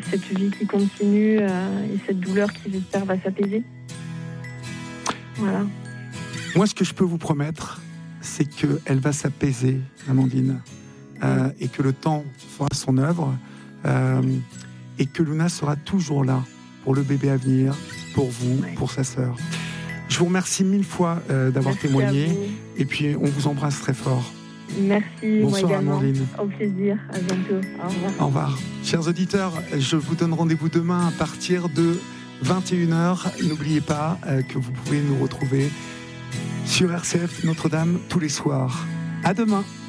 cette vie qui continue et cette douleur qui, j'espère, va s'apaiser. Voilà. Moi, ce que je peux vous promettre, c'est qu'elle va s'apaiser, Amandine, et que le temps fera son œuvre, et que Luna sera toujours là pour le bébé à venir, pour vous, pour sa sœur. Je vous remercie 1000 fois d'avoir témoigné, et puis on vous embrasse très fort. Merci, bonsoir, moi également. Amandine. Au plaisir, à bientôt. Au revoir. Au revoir. Chers auditeurs, je vous donne rendez-vous demain à partir de 21h. N'oubliez pas que vous pouvez nous retrouver sur RCF Notre-Dame tous les soirs. À demain.